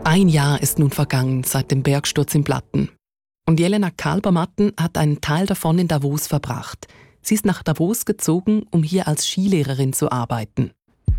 Ein Jahr ist nun vergangen seit dem Bergsturz in Blatten. Und Jelena Kalbermatten hat einen Teil davon in Davos verbracht. Sie ist nach Davos gezogen, um hier als Skilehrerin zu arbeiten.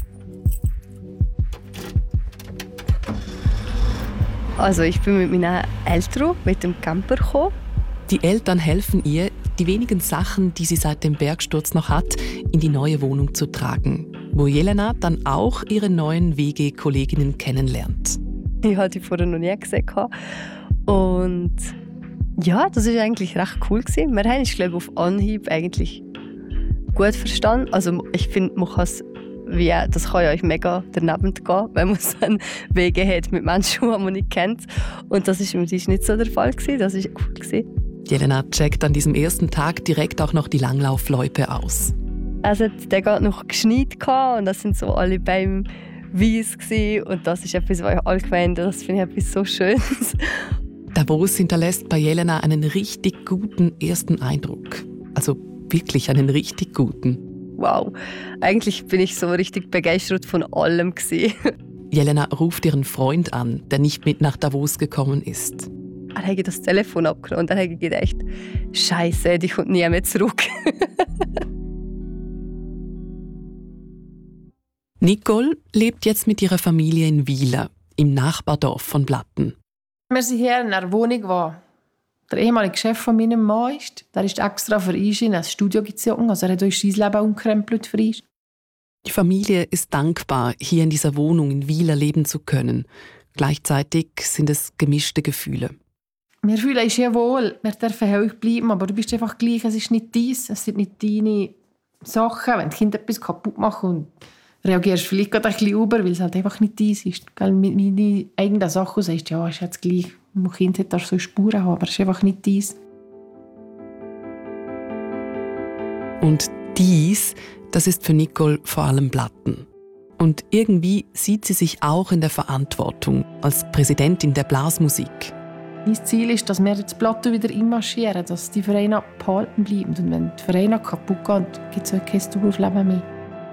Also ich bin mit meinen Eltern mit dem Camper gekommen. Die Eltern helfen ihr, die wenigen Sachen, die sie seit dem Bergsturz noch hat, in die neue Wohnung zu tragen, wo Jelena dann auch ihre neuen WG-Kolleginnen kennenlernt. Ich hatte die vorher noch nie gesehen. Und ja, das war eigentlich recht cool. Wir haben uns, glaube ich, auf Anhieb eigentlich gut verstanden. Also ich finde, das kann ja euch mega daneben gehen, wenn man so einen Wege hat mit Menschen, die man nicht kennt. Und das ist nicht so der Fall. Das war cool. Jelena checkt an diesem ersten Tag direkt auch noch die Langlaufloipe aus. Also der hat noch geschneit und das sind so alle Bäume weiss gewesen. Und das ist etwas, was ich allgemein, das finde ich etwas so Schönes. Davos hinterlässt bei Jelena einen richtig guten ersten Eindruck. Also wirklich einen richtig guten. Wow, eigentlich bin ich so richtig begeistert von allem gewesen. Jelena ruft ihren Freund an, der nicht mit nach Davos gekommen ist. Er hat das Telefon abgenommen und er hat gedacht, Scheiße, die kommt nie mehr zurück. Nicole lebt jetzt mit ihrer Familie in Wieler, im Nachbardorf von Blatten. Wir sind hier in einer Wohnung, wo der ehemalige Chef von meinem Mann ist. Der ist extra für uns in ein Studio gezogen. Also er hat uns sein Leben umkrempelt für uns. Die Familie ist dankbar, hier in dieser Wohnung in Wieler leben zu können. Gleichzeitig sind es gemischte Gefühle. Wir fühlen uns hier wohl. Wir dürfen hier bleiben, aber du bist einfach gleich. Es ist nicht dies, es sind nicht deine Sachen. Wenn die Kinder etwas kaputt machen und reagierst vielleicht gerade ein bisschen über, weil es halt einfach nicht dies ist. Mit meinen eigenen Sachen sagst du, ja, ist jetzt gleich. Mein Kind hat da so Spuren haben, aber es ist einfach nicht dies. Und dies, das ist für Nicole vor allem Blatten. Und irgendwie sieht sie sich auch in der Verantwortung als Präsidentin der Blasmusik. Mein Ziel ist, dass wir jetzt Platten wieder einmarschieren, dass die Vereine behalten bleiben. Und wenn die Vereine kaputt gehen, gibt es kein Daueraufleben mehr.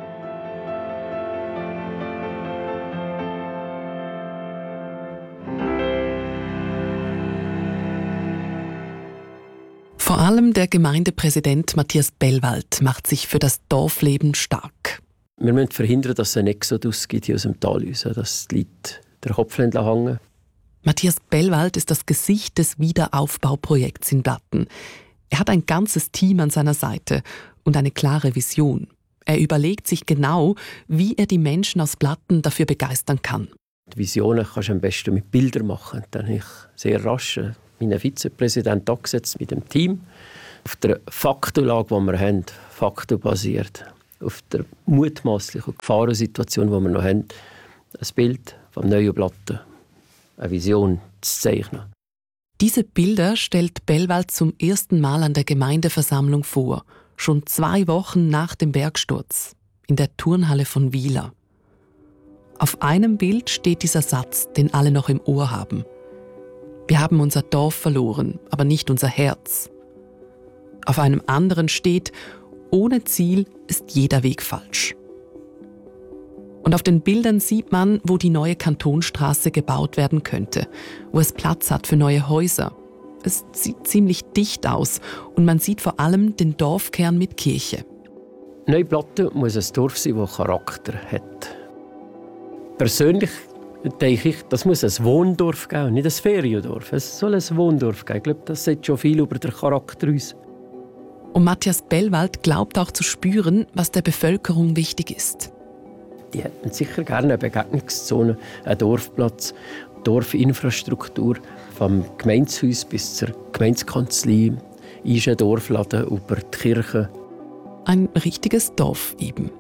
Vor allem der Gemeindepräsident Matthias Bellwald macht sich für das Dorfleben stark. Wir müssen verhindern, dass es einen Exodus gibt hier aus dem Tal raus, dass die Leute den Kopf hängen. Matthias Bellwald ist das Gesicht des Wiederaufbauprojekts in Blatten. Er hat ein ganzes Team an seiner Seite und eine klare Vision. Er überlegt sich genau, wie er die Menschen aus Blatten dafür begeistern kann. Die Visionen kannst du am besten mit Bildern machen. Dann habe ich sehr rasch meinen Vizepräsidenten angesetzt mit dem Team. Auf der Faktenlage, die wir haben, faktenbasiert, auf der mutmaßlichen Gefahrensituation, die wir noch haben, ein Bild vom neuen Blatten, eine Vision zu zeichnen. Diese Bilder stellt Bellwald zum ersten Mal an der Gemeindeversammlung vor, schon 2 Wochen nach dem Bergsturz, in der Turnhalle von Wieler. Auf einem Bild steht dieser Satz, den alle noch im Ohr haben. Wir haben unser Dorf verloren, aber nicht unser Herz. Auf einem anderen steht, ohne Ziel ist jeder Weg falsch. Und auf den Bildern sieht man, wo die neue Kantonstraße gebaut werden könnte, wo es Platz hat für neue Häuser. Es sieht ziemlich dicht aus und man sieht vor allem den Dorfkern mit Kirche. Neublatten muss ein Dorf sein, das Charakter hat. Persönlich denke ich, das muss ein Wohndorf geben, nicht ein Feriendorf. Es soll ein Wohndorf geben. Ich glaube, das sagt schon viel über den Charakter aus. Und Matthias Bellwald glaubt auch zu spüren, was der Bevölkerung wichtig ist. Die hätten sicher gerne eine Begegnungszone, einen Dorfplatz, Dorfinfrastruktur, vom Gemeindehaus bis zur Gemeindekanzlei, ist ein Dorfladen über die Kirche. Ein richtiges Dorf eben.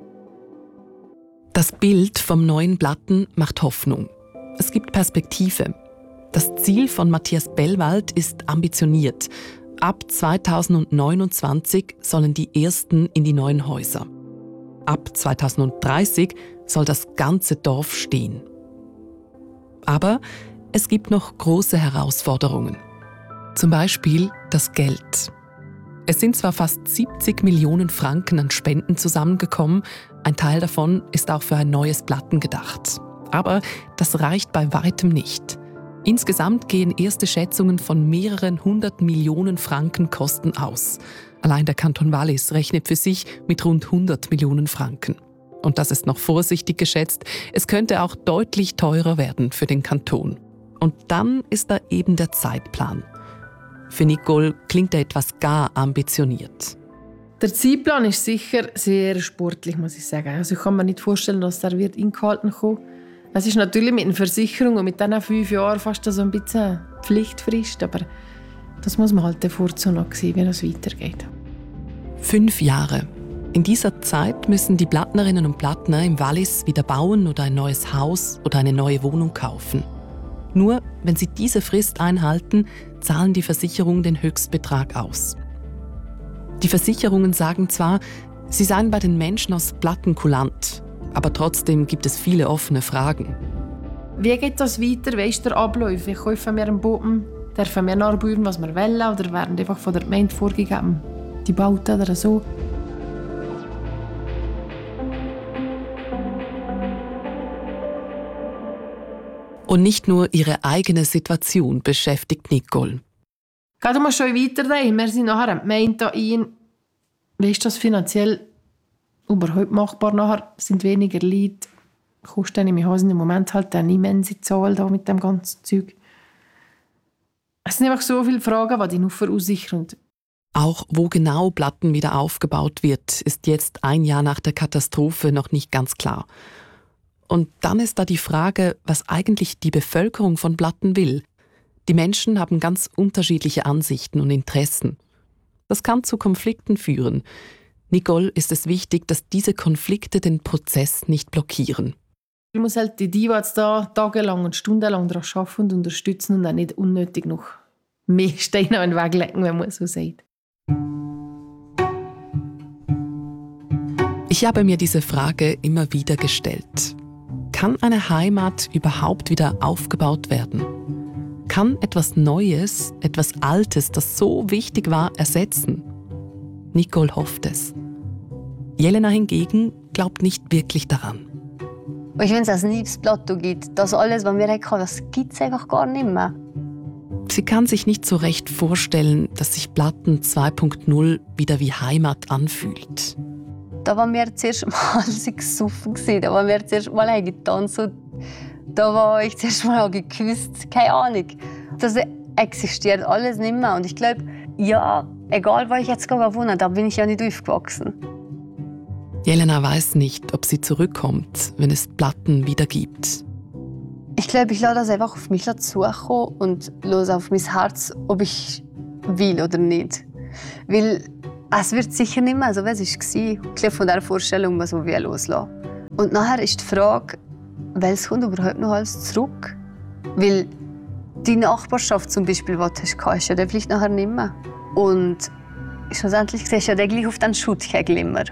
Das Bild vom neuen Blatten macht Hoffnung. Es gibt Perspektive. Das Ziel von Matthias Bellwald ist ambitioniert. Ab 2029 sollen die Ersten in die neuen Häuser. Ab 2030 soll das ganze Dorf stehen. Aber es gibt noch große Herausforderungen. Zum Beispiel das Geld. Es sind zwar fast 70 Millionen Franken an Spenden zusammengekommen, ein Teil davon ist auch für ein neues Blatten gedacht. Aber das reicht bei weitem nicht. Insgesamt gehen erste Schätzungen von mehreren 100 Millionen Franken Kosten aus. Allein der Kanton Wallis rechnet für sich mit rund 100 Millionen Franken. Und das ist noch vorsichtig geschätzt. Es könnte auch deutlich teurer werden für den Kanton. Und dann ist da eben der Zeitplan. Für Nicole klingt er etwas gar ambitioniert. Der Zeitplan ist sicher sehr sportlich, muss ich sagen. Also ich kann mir nicht vorstellen, dass der wird eingehalten wird. Es ist natürlich mit einer Versicherung und mit diesen 5 Jahren fast so ein bisschen Pflichtfrist, aber das muss man halt davor noch sehen, wie das weitergeht. 5 Jahre. In dieser Zeit müssen die Plattnerinnen und Plattner im Wallis wieder bauen oder ein neues Haus oder eine neue Wohnung kaufen. Nur wenn sie diese Frist einhalten, zahlen die Versicherungen den Höchstbetrag aus. Die Versicherungen sagen zwar, sie seien bei den Menschen aus Platten kulant, aber trotzdem gibt es viele offene Fragen. Wie geht das weiter? Wie ist der Ablauf? Wie kaufen wir einen Boden? Dürfen wir nachbauen, was wir wollen? Oder werden einfach von der Gemeinde vorgegeben, die Bauten oder so? Und nicht nur ihre eigene Situation beschäftigt Nicole. Gerade mal schon weiterdenken. Wir sind nachher am Gemeinde ein. Wie ist das finanziell überhaupt machbar? Nachher sind weniger Leute. Kosten im Moment halt eine immense Zahl da mit dem ganzen Zeug. Es sind einfach so viele Fragen, die dich nur verunsichern. Auch wo genau Platten wieder aufgebaut wird, ist jetzt 1 Jahr nach der Katastrophe noch nicht ganz klar. Und dann ist da die Frage, was eigentlich die Bevölkerung von Platten will. Die Menschen haben ganz unterschiedliche Ansichten und Interessen. Das kann zu Konflikten führen. Nicole ist es wichtig, dass diese Konflikte den Prozess nicht blockieren. Ich muss halt die jetzt da tagelang und stundenlang daran arbeiten und unterstützen und auch nicht unnötig noch mehr Steine an den Weg legen, wenn man so sagt. Ich habe mir diese Frage immer wieder gestellt. Kann eine Heimat überhaupt wieder aufgebaut werden? Kann etwas Neues, etwas Altes, das so wichtig war, ersetzen? Nicole hofft es. Jelena hingegen glaubt nicht wirklich daran. Ich wenn es ein neues Plateau gibt, das alles, was wir hatten, das gibt es einfach gar nicht mehr. Sie kann sich nicht so recht vorstellen, dass sich Platten 2.0 wieder wie Heimat anfühlt. Da waren wir zuerst mal gesoffen, da waren wir zuerst mal getanzt, da war ich zuerst mal geküsst, keine Ahnung. Das existiert alles nicht mehr und ich glaube, ja, egal wo ich jetzt wohne, da bin ich ja nicht aufgewachsen. Jelena weiß nicht, ob sie zurückkommt, wenn es Platten wieder gibt. Ich glaube, ich lasse das einfach auf mich zukommen und lasse auf mein Herz, ob ich will oder nicht. Weil es wird sicher nicht mehr so, wie es war. Ich glaube, von dieser Vorstellung muss man loslassen. Und nachher ist die Frage, welches kommt überhaupt noch alles zurück? Weil die Nachbarschaft zum Beispiel, die du hast, ist ja vielleicht nachher nicht mehr. Und schlussendlich siehst du ja gleich auf den Schutzkegel immer.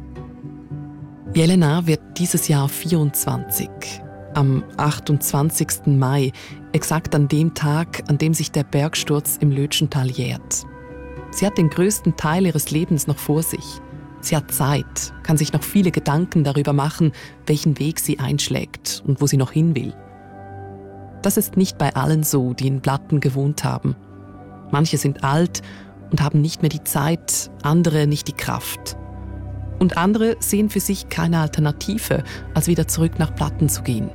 Jelena wird dieses Jahr 24. Am 28. Mai, exakt an dem Tag, an dem sich der Bergsturz im Lötschental jährt. Sie hat den größten Teil ihres Lebens noch vor sich. Sie hat Zeit, kann sich noch viele Gedanken darüber machen, welchen Weg sie einschlägt und wo sie noch hin will. Das ist nicht bei allen so, die in Platten gewohnt haben. Manche sind alt und haben nicht mehr die Zeit, andere nicht die Kraft. Und andere sehen für sich keine Alternative, als wieder zurück nach Platten zu gehen.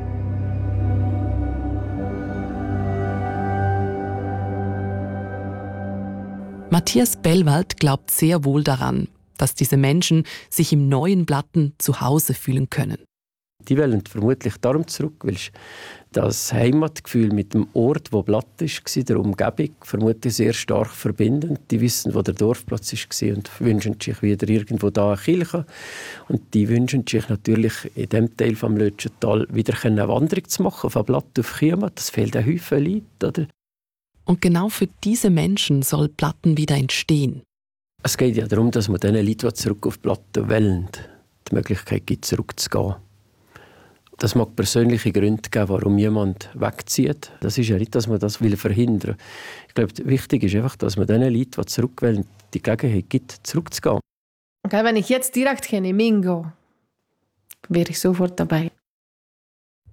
Matthias Bellwald glaubt sehr wohl daran, dass diese Menschen sich im neuen Platten zu Hause fühlen können. Die wollen vermutlich darum zurück, weil das Heimatgefühl mit dem Ort, wo Platt war, der Umgebung, vermutlich sehr stark verbindend. Die wissen, wo der Dorfplatz war und wünschen sich wieder irgendwo da eine Kirche. Und die wünschen sich natürlich in diesem Teil des Lötschental wieder eine Wanderung zu machen, von Platt auf Chiamat. Das fehlt ein Haufen Leute, oder? Und genau für diese Menschen soll Platten wieder entstehen. Es geht ja darum, dass man den Leuten, die zurück auf Platten wollen, die Möglichkeit gibt, zurückzugehen. Das mag persönliche Gründe geben, warum jemand wegzieht. Das ist ja nicht, dass man das verhindern will. Ich glaube, wichtig ist einfach, dass man den Leuten, die zurück wollen, die Gelegenheit gibt, zurückzugehen. Okay, wenn ich jetzt direkt in Mingo, wäre ich sofort dabei.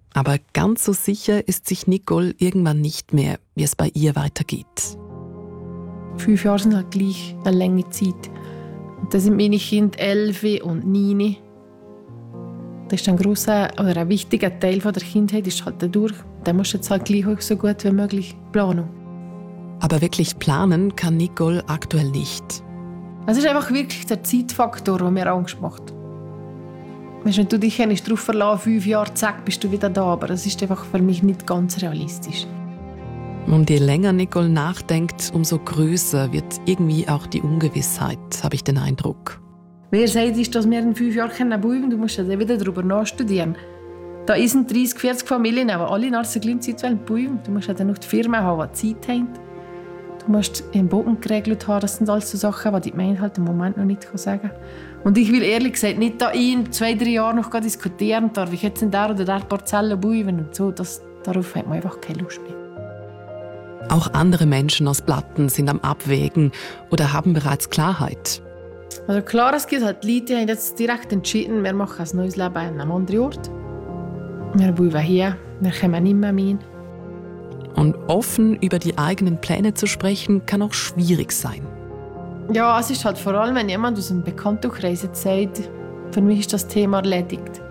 Aber ganz so sicher ist sich Nicole irgendwann nicht mehr, wie es bei ihr weitergeht. 5 Jahre sind halt gleich eine lange Zeit. Und dann sind meine Kinder 11 und 9. Das ist ein grosser oder ein wichtiger Teil der Kindheit, ist halt dadurch. Dann musst du jetzt halt gleich auch so gut wie möglich planen. Aber wirklich planen kann Nicole aktuell nicht. Es ist einfach wirklich der Zeitfaktor, der mir Angst macht. Weißt, wenn du dich darauf verlässt, 5 Jahre, zack, bist du wieder da. Aber das ist einfach für mich nicht ganz realistisch. Und je länger Nicole nachdenkt, umso größer wird irgendwie auch die Ungewissheit, habe ich den Eindruck. Wer sagt, ist, dass wir in 5 Jahren bleiben können? Du musst ja wieder darüber nachstudieren. Da sind 30, 40 Familien, aber alle nach der gleichen Zeit bleiben. Du musst ja dann noch die Firma haben, die Zeit haben. Du musst im Boden geregelt haben. Das sind alles so Sachen, die die Gemeinde halt im Moment noch nicht sagen kann. Und ich will ehrlich gesagt nicht da in 2, 3 Jahren noch diskutieren, darf ich jetzt in der oder der Parzelle bleiben und so. Darauf hat man einfach keine Lust mehr. Auch andere Menschen aus Platten sind am Abwägen oder haben bereits Klarheit. Also klar, es gibt halt Leute, die haben jetzt direkt entschieden, wir machen ein neues Leben an einem anderen Ort. Wir bleiben hier, wir kommen nicht mehr hin. Und offen über die eigenen Pläne zu sprechen, kann auch schwierig sein. Ja, es ist halt vor allem, wenn jemand aus einem Bekanntenkreis jetzt sagt, für mich ist das Thema erledigt.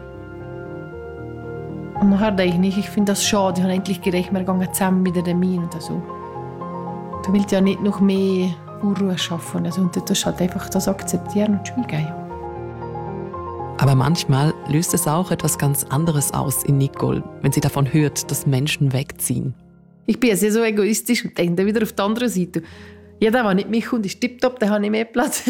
Und nachher denke ich nicht, ich finde das schade. Ich habe eigentlich gedacht, wir gehen zusammen mit der Mine oder so. Du willst ja nicht noch mehr Unruhe schaffen. Also, und du musst halt einfach das akzeptieren und Schule gehen. Aber manchmal löst es auch etwas ganz anderes aus in Nicole, wenn sie davon hört, dass Menschen wegziehen. Ich bin ja sehr so egoistisch und denke dann wieder auf die andere Seite. Jeder, der nicht mitkommt, ist tipptopp, dann habe ich mehr Platz.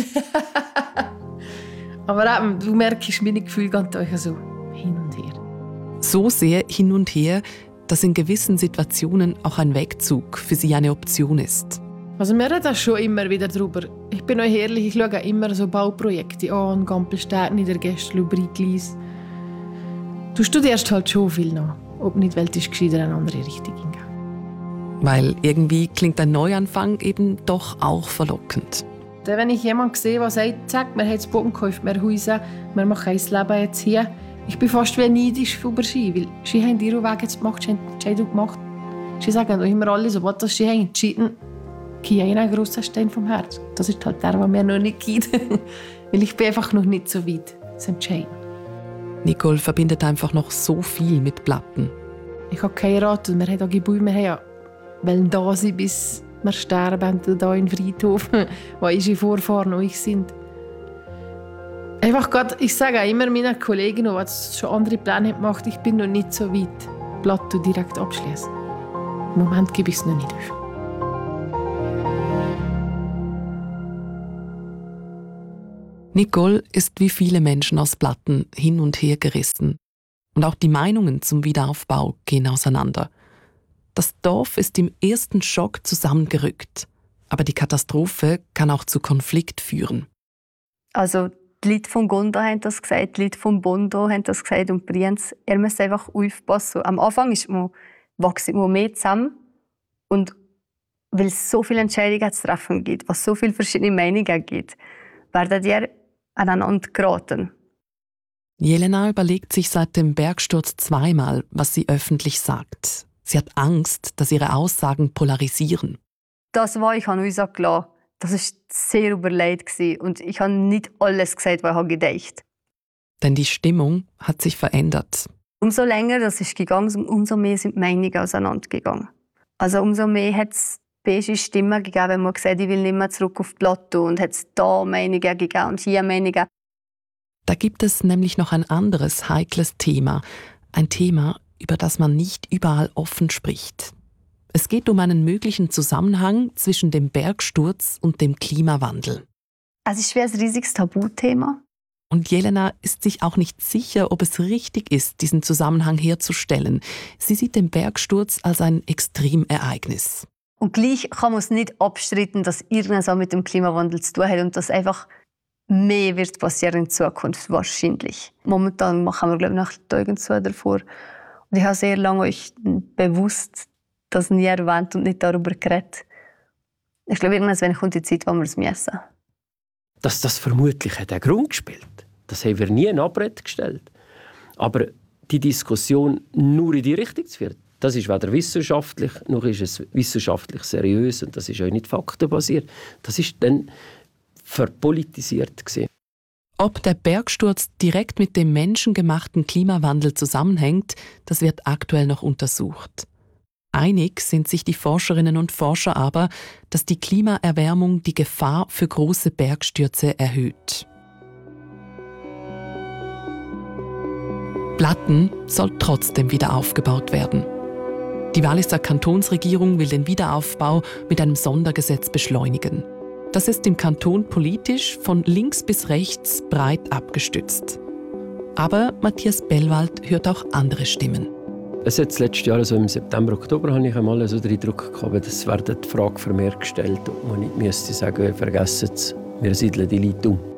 Aber eben, du merkst, meine Gefühle gehen da so hin und her. So sehr hin und her, dass in gewissen Situationen auch ein Wegzug für sie eine Option ist. Also wir reden schon immer wieder darüber. Ich bin euch ehrlich, ich schaue immer so Bauprojekte an, Gampelstätten, Niedergäste, Briglis. Du studierst halt schon viel nach, ob nicht, weil es gescheiter in eine andere Richtung ging. Weil irgendwie klingt ein Neuanfang eben doch auch verlockend. Wenn ich jemanden sehe, der sagt, zack, wir haben das Boden gekauft, wir Häuser, wir machen ein Leben jetzt hier. Ich bin fast wie neidisch über sie, weil sie haben ihren Weg jetzt gemacht, sie haben die Entscheidung gemacht. Sie sagen immer alle, sobald sie haben entschieden, gibt ihnen einen grossen Stein vom Herz. Das ist halt der mir noch nicht gibt. Weil ich bin einfach noch nicht so weit zu entscheiden. Nicole verbindet einfach noch so viel mit Platten. Ich habe geheiratet und wir haben auch Gebäude, wir wollen da sein, bis wir sterben, hier im Friedhof, wo unsere Vorfahren und ich sind. Einfach grad, ich sage auch immer meinen Kollegen, die schon andere Pläne gemacht haben, ich bin noch nicht so weit, Plateau direkt abschließen. Im Moment gebe ich es noch nicht auf. Nicole ist wie viele Menschen aus Platten hin und her gerissen. Und auch die Meinungen zum Wiederaufbau gehen auseinander. Das Dorf ist im ersten Schock zusammengerückt. Aber die Katastrophe kann auch zu Konflikt führen. Also die Leute von Gonda haben das gesagt, die Leute von Bondo haben das gesagt und Brienz. Er muss einfach aufpassen. Am Anfang wächst man mehr zusammen. Und weil es so viele Entscheidungen zu treffen gibt, was so viele verschiedene Meinungen gibt, werden die aneinander geraten. Jelena überlegt sich seit dem Bergsturz zweimal, was sie öffentlich sagt. Sie hat Angst, dass ihre Aussagen polarisieren. Das, was ich gesagt habe, das war sehr überlegt und ich habe nicht alles gesagt, was ich gedacht habe. Denn die Stimmung hat sich verändert. Umso länger das ist gegangen, umso mehr sind die Meinungen auseinandergegangen. Also umso mehr hat es beige Stimmen gegeben, wenn man gesagt, ich will nicht mehr zurück auf Plateau und hat es da Meinungen gegeben und hier Meinungen. Da gibt es nämlich noch ein anderes heikles Thema. Ein Thema, über das man nicht überall offen spricht. Es geht um einen möglichen Zusammenhang zwischen dem Bergsturz und dem Klimawandel. Es ist wie ein riesiges Tabuthema. Und Jelena ist sich auch nicht sicher, ob es richtig ist, diesen Zusammenhang herzustellen. Sie sieht den Bergsturz als ein Extremereignis. Und gleich kann man es nicht abstreiten, dass irgendwas auch mit dem Klimawandel zu tun hat und dass einfach mehr wird passieren in Zukunft, wahrscheinlich. Momentan machen wir, glaube ich, noch die Augen zu davor. Und ich habe sehr lange euch bewusst das nie erwähnt und nicht darüber geredet. Ich glaube, irgendwann kommt die Zeit, wo wir es müssen. Dass das vermutlich hat einen Grund gespielt. Das haben wir nie in Abrede gestellt. Aber die Diskussion nur in die Richtung zu führen. Das ist weder wissenschaftlich, noch ist es wissenschaftlich seriös und das ist auch nicht faktenbasiert. Das ist dann verpolitisiert gewesen. Ob der Bergsturz direkt mit dem menschengemachten Klimawandel zusammenhängt, das wird aktuell noch untersucht. Einig sind sich die Forscherinnen und Forscher aber, dass die Klimaerwärmung die Gefahr für große Bergstürze erhöht. Blatten soll trotzdem wieder aufgebaut werden. Die Walliser Kantonsregierung will den Wiederaufbau mit einem Sondergesetz beschleunigen. Das ist im Kanton politisch von links bis rechts breit abgestützt. Aber Matthias Bellwald hört auch andere Stimmen. Es hat letztes Jahr, also im September, Oktober, habe ich einmal so den Eindruck gehabt, dass die Frage vermehrt gestellt, ob man nicht müsste sagen, vergessen es, wir siedeln die Leute um.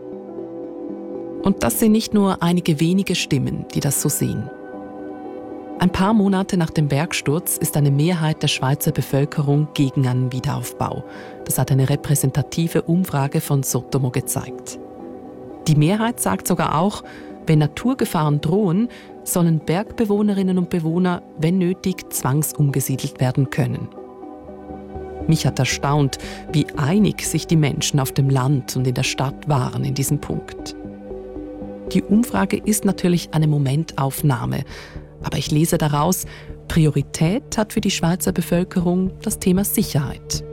Und das sind nicht nur einige wenige Stimmen, die das so sehen. Ein paar Monate nach dem Bergsturz ist eine Mehrheit der Schweizer Bevölkerung gegen einen Wiederaufbau. Das hat eine repräsentative Umfrage von Sotomo gezeigt. Die Mehrheit sagt sogar auch, wenn Naturgefahren drohen, sollen Bergbewohnerinnen und Bewohner, wenn nötig, zwangsumgesiedelt werden können. Mich hat erstaunt, wie einig sich die Menschen auf dem Land und in der Stadt waren in diesem Punkt. Die Umfrage ist natürlich eine Momentaufnahme, aber ich lese daraus, Priorität hat für die Schweizer Bevölkerung das Thema Sicherheit.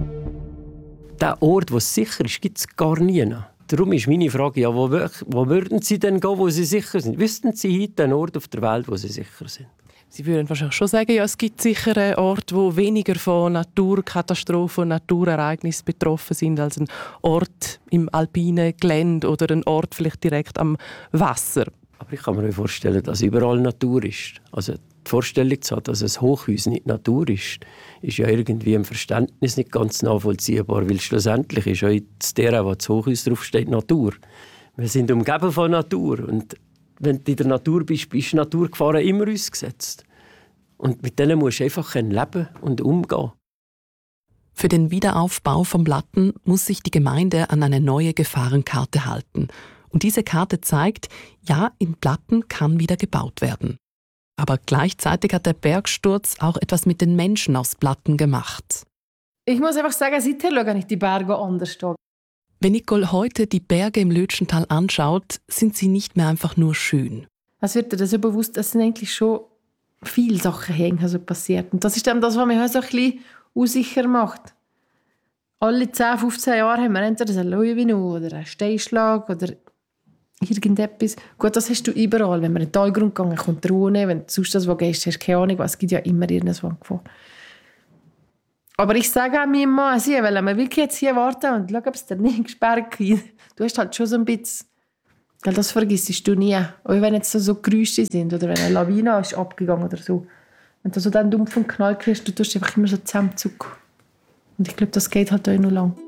Der Ort, wo es sicher ist, gibt es gar nie. Darum ist meine Frage, ja, wo würden Sie denn gehen, wo Sie sicher sind? Wüssten Sie heute einen Ort auf der Welt, wo Sie sicher sind? Sie würden wahrscheinlich schon sagen, ja, es gibt sicher einen Ort, wo weniger von Naturkatastrophen und Naturereignissen betroffen sind als ein Ort im alpinen Gelände oder ein Ort vielleicht direkt am Wasser. Aber ich kann mir vorstellen, dass überall Natur ist. Also die Vorstellung zu haben, dass ein Hochhaus nicht Natur ist ja irgendwie im Verständnis nicht ganz nachvollziehbar, weil schlussendlich ist ja jetzt der, wo das Hochhaus draufsteht, Natur. Wir sind umgeben von Natur und wenn du in der Natur bist, bist Naturgefahren immer ausgesetzt. Und mit denen musst du einfach leben und umgehen. Für den Wiederaufbau von Blatten muss sich die Gemeinde an eine neue Gefahrenkarte halten. Und diese Karte zeigt, ja, in Blatten kann wieder gebaut werden. Aber gleichzeitig hat der Bergsturz auch etwas mit den Menschen aus Blatten gemacht. Ich muss einfach sagen, seither schaue ich die Berge anders an. Wenn Nicole heute die Berge im Lötschental anschaut, sind sie nicht mehr einfach nur schön. Es wird dir so bewusst, dass eigentlich schon viele Sachen hängen, also passiert. Und das ist dann das, was mich so ein bisschen unsicher macht. Alle 10, 15 Jahre haben wir entweder einen Leuwenau oder einen Steinschlag oder irgendetwas. Gut, das hast du überall. Wenn wir in den Talgrund gehen, kommt die Rune. Wenn du sonst das wo gehst, hast du keine Ahnung, es gibt ja immer irgendwas Gefahr. Aber ich sage auch meinem Mann, weil wir wirklich jetzt hier warten und schauen, ob es der nächste Berg gibt. Du hast halt schon so ein bisschen, das vergisst du nie. Auch wenn jetzt so Geräusche sind oder wenn eine Lawine ist abgegangen oder so. Wenn du so einen dumpfen Knall kriegst, du tust einfach immer so zusammenzucken. Und ich glaube, das geht halt auch noch lang.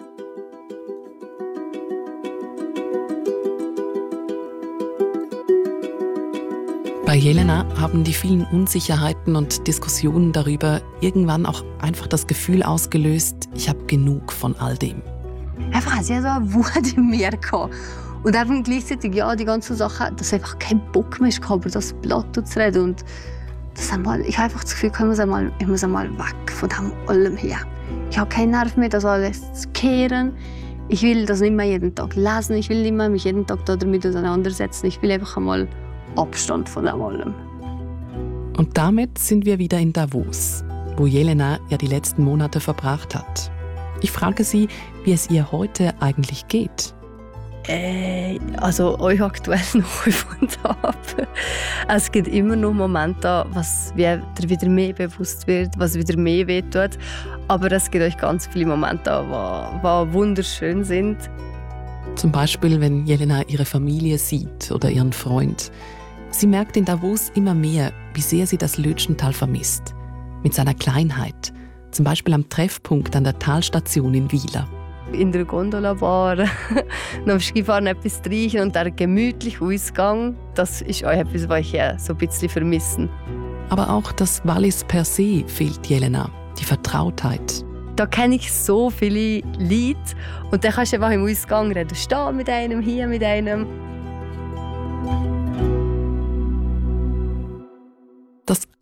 Bei Jelena haben die vielen Unsicherheiten und Diskussionen darüber irgendwann auch einfach das Gefühl ausgelöst, ich habe genug von all dem. Einfach hat sie so eine Wut in mir gehabt. Und eben gleichzeitig, ja, die ganzen Sachen, dass ich einfach keinen Bock mehr hatte, über das Blatt zu reden. Und das einmal, ich habe einfach das Gefühl, ich muss einmal weg von dem allem her. Ich habe keinen Nerv mehr, das alles zu kehren. Ich will das nicht mehr jeden Tag lesen, ich will nicht mehr mich jeden Tag damit auseinandersetzen. Ich will einfach einmal Abstand von dem allem. Und damit sind wir wieder in Davos, wo Jelena ja die letzten Monate verbracht hat. Ich frage sie, wie es ihr heute eigentlich geht. Also euch aktuell noch von ab. Es gibt immer noch Momente, was dir wieder mehr bewusst wird, was wieder mehr wehtut. Aber es gibt euch ganz viele Momente, die wunderschön sind. Zum Beispiel, wenn Jelena ihre Familie sieht oder ihren Freund. Sie merkt in Davos immer mehr, wie sehr sie das Lötschental vermisst. Mit seiner Kleinheit. Zum Beispiel am Treffpunkt an der Talstation in Wieler. In der Gondola-Bar, noch am Skifahren etwas trinken und der gemütliche Ausgang, das ist auch etwas, was ich so ein bisschen vermisse. Aber auch das Wallis per se fehlt Jelena, die Vertrautheit. Da kenne ich so viele Leute und dann kannst du einfach im Ausgang reden. Du stehst mit einem, hier mit einem.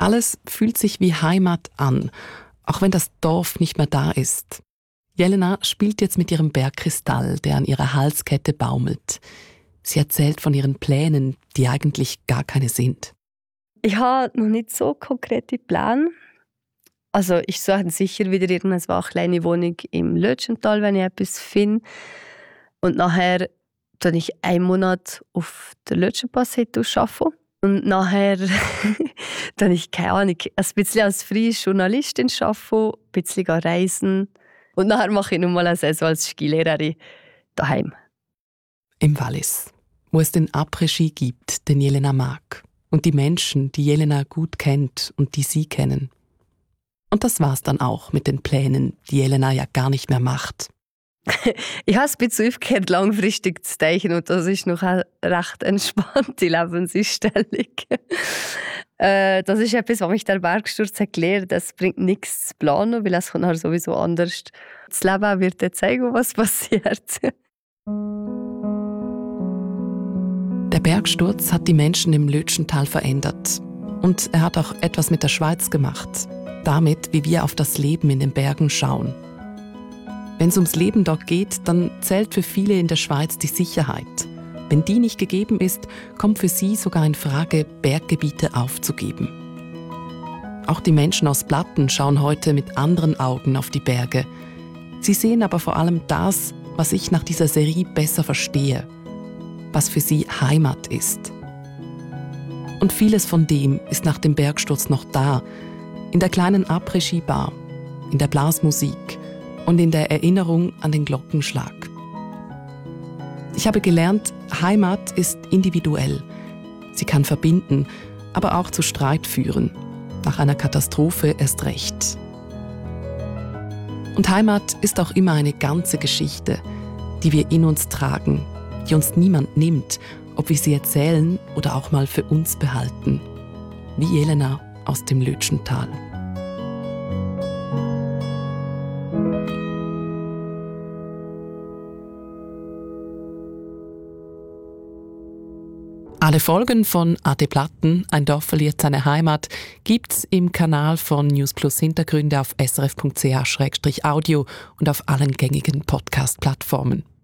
Alles fühlt sich wie Heimat an, auch wenn das Dorf nicht mehr da ist. Jelena spielt jetzt mit ihrem Bergkristall, der an ihrer Halskette baumelt. Sie erzählt von ihren Plänen, die eigentlich gar keine sind. Ich habe noch nicht so konkrete Pläne. Also ich suche sicher wieder irgendeine kleine Wohnung im Lötschental, wenn ich etwas finde. Und nachher dann ich 1 Monat auf der Lötschenpasshütte arbeiten. Und nachher dann ich, keine Ahnung, ein bisschen als freie Journalistin arbeiten, ein bisschen reisen. Und nachher mache ich nochmal eine Saison als Skilehrerin daheim. Im Wallis, wo es den Après-Ski gibt, den Jelena mag. Und die Menschen, die Jelena gut kennt und die sie kennen. Und das war's dann auch mit den Plänen, die Jelena ja gar nicht mehr macht. Ich habe ein bisschen aufgehört, langfristig zu denken und das ist noch eine recht entspannte Lebenseinstellung. Das ist etwas, was mich der Bergsturz hat gelehrt. Es bringt nichts zu planen, weil es kommt sowieso anders. Das Leben wird dir zeigen, was passiert. Der Bergsturz hat die Menschen im Lötschental verändert. Und er hat auch etwas mit der Schweiz gemacht. Damit, wie wir auf das Leben in den Bergen schauen. Wenn es ums Leben dort geht, dann zählt für viele in der Schweiz die Sicherheit. Wenn die nicht gegeben ist, kommt für sie sogar in Frage, Berggebiete aufzugeben. Auch die Menschen aus Platten schauen heute mit anderen Augen auf die Berge. Sie sehen aber vor allem das, was ich nach dieser Serie besser verstehe, was für sie Heimat ist. Und vieles von dem ist nach dem Bergsturz noch da, in der kleinen Après-Ski-Bar, in der Blasmusik und in der Erinnerung an den Glockenschlag. Ich habe gelernt, Heimat ist individuell. Sie kann verbinden, aber auch zu Streit führen. Nach einer Katastrophe erst recht. Und Heimat ist auch immer eine ganze Geschichte, die wir in uns tragen, die uns niemand nimmt, ob wir sie erzählen oder auch mal für uns behalten. Wie Jelena aus dem Lötschental. Alle Folgen von AD Platten, ein Dorf verliert seine Heimat, gibt's im Kanal von News Plus Hintergründe auf srf.ch/audio und auf allen gängigen Podcast-Plattformen.